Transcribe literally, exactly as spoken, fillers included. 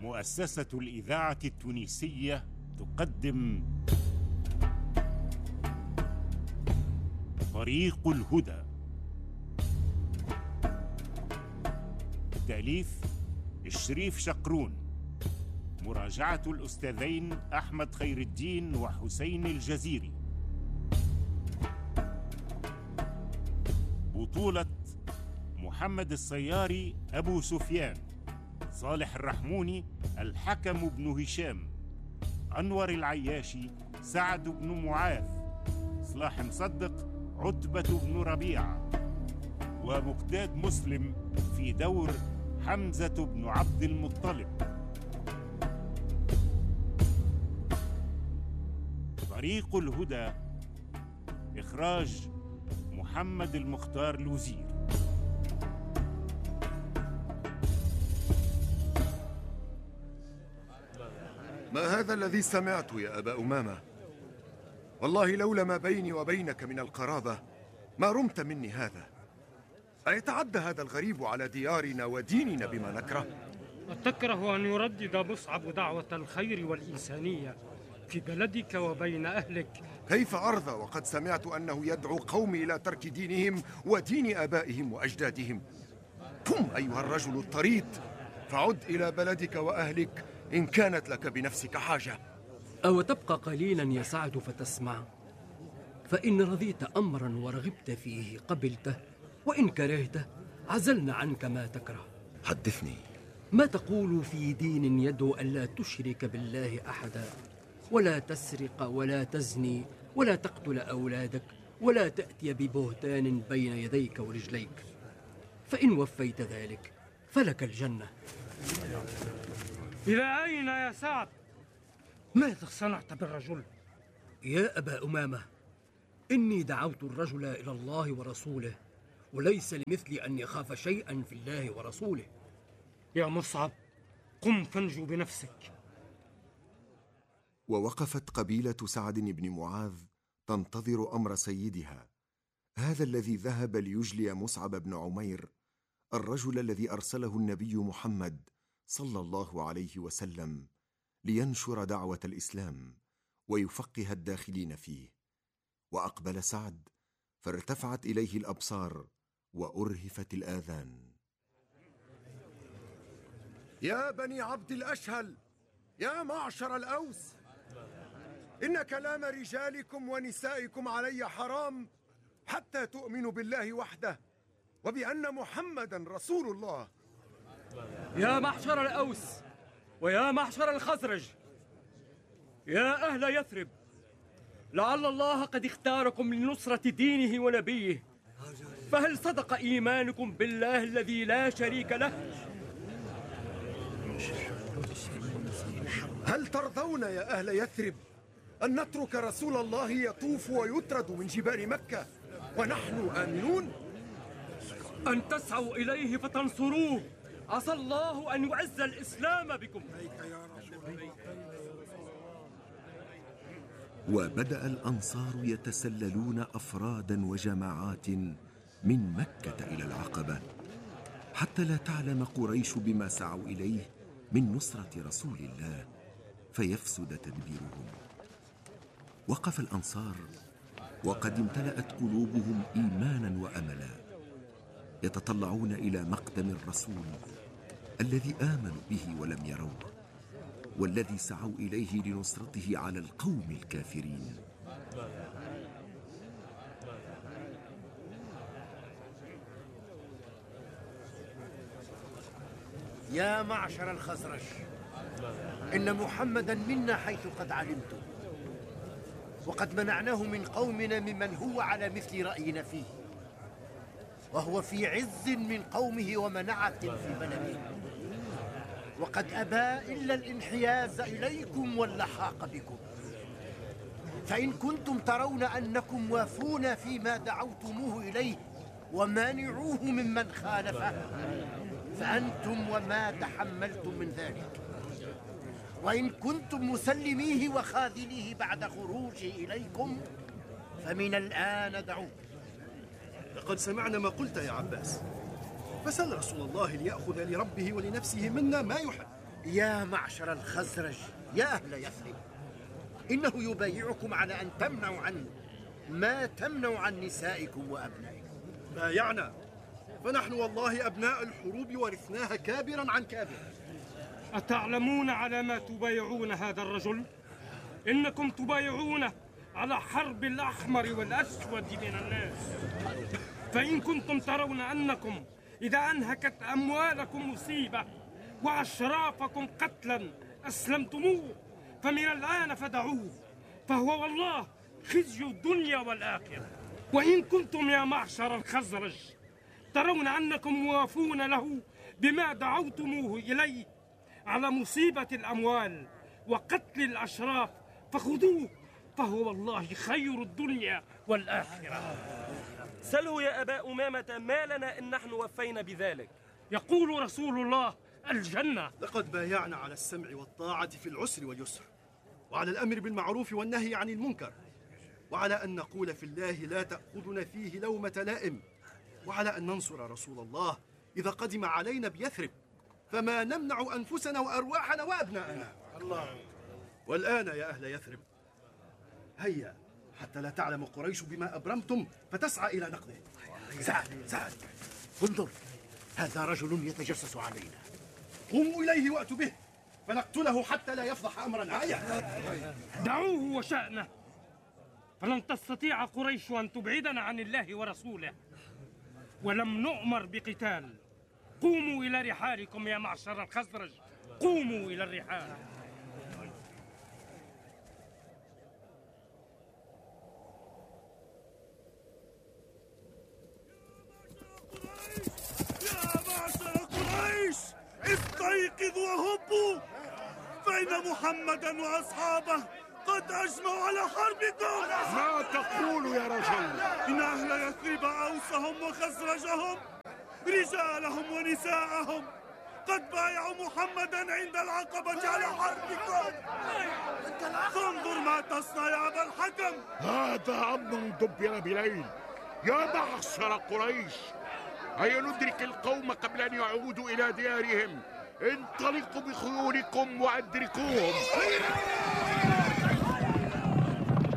مؤسسة الإذاعة التونسية تقدم طريق الهدى. تأليف الشريف شقرون، مراجعة الأستاذين أحمد خير الدين وحسين الجزيري. بطولة محمد الصياري أبو سفيان، صالح الرحموني الحكم بن هشام، أنور العياشي سعد بن معاذ، صلاح مصدق عتبة بن ربيعة، ومقداد مسلم في دور حمزة بن عبد المطلب. طريق الهدى، إخراج محمد المختار لوزير. ما هذا الذي سمعت يا أبا أمامة؟ والله لولا ما بيني وبينك من القرابة ما رمت مني هذا. أيتعدى هذا الغريب على ديارنا وديننا بما نكره؟ أتكره أن يردد مصعب دعوة الخير والإنسانية في بلدك وبين أهلك؟ كيف أرضى وقد سمعت أنه يدعو قومي إلى ترك دينهم ودين آبائهم وأجدادهم؟ قم أيها الرجل الطريد، فعد إلى بلدك وأهلك إن كانت لك بنفسك حاجة. أو تبقى قليلا يا سعد فتسمع؟ فإن رضيت أمرا ورغبت فيه قبلته، وإن كرهته عزلنا عنك ما تكره. حدثني. ما تقول في دين يدعو ألا تشرك بالله أحدا، ولا تسرق ولا تزني ولا تقتل أولادك ولا تأتي ببهتان بين يديك ورجليك، فإن وفيت ذلك فلك الجنة. إلى أين يا سعد؟ ماذا صنعت بالرجل؟ يا أبا أمامة، إني دعوت الرجل إلى الله ورسوله، وليس لمثلي أن يخاف شيئا في الله ورسوله. يا مصعب، قم فانجو بنفسك. ووقفت قبيلة سعد بن معاذ تنتظر أمر سيدها، هذا الذي ذهب ليجلي مصعب بن عمير، الرجل الذي أرسله النبي محمد صلى الله عليه وسلم لينشر دعوة الإسلام ويفقه الداخلين فيه. وأقبل سعد فارتفعت إليه الأبصار وأرهفت الآذان. يا بني عبد الأشهل، يا معشر الأوس، إن كلام رجالكم ونسائكم علي حرام حتى تؤمنوا بالله وحده وبأن محمدا رسول الله. يا معشر الأوس ويا معشر الخزرج، يا أهل يثرب، لعل الله قد اختاركم لنصرة دينه ونبيه، فهل صدق إيمانكم بالله الذي لا شريك له؟ هل ترضون يا أهل يثرب أن نترك رسول الله يطوف ويطرد من جبال مكة ونحن آمنون؟ أن تسعوا إليه فتنصروه، عسى الله أن يعز الإسلام بكم. وبدأ الأنصار يتسللون أفرادا وجماعات من مكة إلى العقبة، حتى لا تعلم قريش بما سعوا إليه من نصرة رسول الله فيفسد تدبيرهم. وقف الأنصار وقد امتلأت قلوبهم إيمانا وأملا، يتطلعون إلى مقدم الرسول الذي آمنوا به ولم يروه، والذي سعوا إليه لنصرته على القوم الكافرين. يا معشر الخزرج، إن محمدا منا حيث قد علمتم، وقد منعناه من قومنا ممن هو على مثل رأينا فيه، وهو في عز من قومه ومنعة في بلده، وقد أبى إلا الانحياز إليكم واللحاق بكم. فإن كنتم ترون أنكم وافون فيما دعوتموه إليه ومانعوه ممن خالفه، فأنتم وما تحملتم من ذلك. وإن كنتم مسلميه وخاذليه بعد خروجه إليكم، فمن الآن دعوه. لقد سمعنا ما قلت يا عباس، فسل رسول الله ليأخذ لربه ولنفسه منا ما يحب. يا معشر الخزرج، يا أهل يثرب، إنه يبايعكم على أن تمنعوا عنه ما تمنعوا عن نسائكم وأبنائكم. بايعنا، فنحن والله أبناء الحروب ورثناها كابرا عن كابر. أتعلمون على ما تبايعون هذا الرجل؟ إنكم تبايعونه على حرب الأحمر والأسود من الناس. فإن كنتم ترون أنكم إذا أنهكت أموالكم مصيبة وأشرافكم قتلا أسلمتموه، فمن الآن فدعوه، فهو والله خزي الدنيا والآخرة. وإن كنتم يا معشر الخزرج ترون أنكم موافون له بما دعوتموه إليه على مصيبة الأموال وقتل الأشراف، فخذوه، فهو والله خير الدنيا والآخرة. سله يا أبا أمامة ما لنا إن نحن وفينا بذلك. يقول رسول الله: الجنة. لقد بايعنا على السمع والطاعة في العسر واليسر، وعلى الأمر بالمعروف والنهي عن المنكر، وعلى أن نقول في الله لا تأخذنا فيه لومة لائم، وعلى أن ننصر رسول الله إذا قدم علينا بيثرب، فما نمنع أنفسنا وأرواحنا وأبناءنا. الله. والآن يا أهل يثرب، هيا حتى لا تعلم قريش بما أبرمتم فتسعى إلى نقضه. سعد سعد انظر، هذا رجل يتجسس علينا. قوموا إليه وأتوا به فنقتله حتى لا يفضح أمرنا. هيا. دعوه وشأنه، فلن تستطيع قريش أن تبعدنا عن الله ورسوله، ولم نؤمر بقتال. قوموا إلى رحالكم يا معشر الخزرج، قوموا إلى الرحال. يا معشر قريش، استيقظوا وهبوا، فإن محمدا وأصحابه قد أجمعوا على حربكم. ما تقول يا رجل؟ إن أهل يثرب أوسهم وخزرجهم، رجالهم ونساءهم، قد بايعوا محمدا عند العقبة على حربكم. فانظر ما تصنع يا أبا الحكم. هذا أمر دبر بليل. يا معشر قريش، هيا ندرك القوم قبل أن يعودوا إلى ديارهم. انطلقوا بخيولكم وأدركوهم.